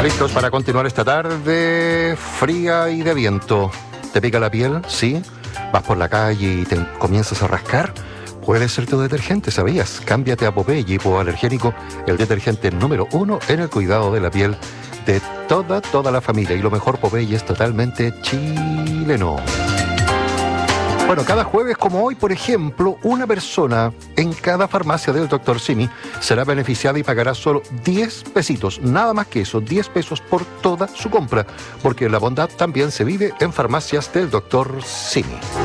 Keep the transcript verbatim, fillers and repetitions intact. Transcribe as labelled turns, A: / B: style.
A: Listos para continuar esta tarde fría y de viento. ¿Te pica la piel? ¿Sí? ¿Vas por la calle y te comienzas a rascar? Puede ser tu detergente, ¿sabías? Cámbiate a Popeye hipoalergénico, el detergente número uno en el cuidado de la piel de toda, toda la familia. Y lo mejor, Popeye es totalmente chileno. Bueno, cada jueves como hoy, por ejemplo, una persona en cada farmacia del doctor Simi será beneficiada y pagará solo diez pesitos, nada más que eso, diez pesos por toda su compra, porque la bondad también se vive en farmacias del doctor Simi.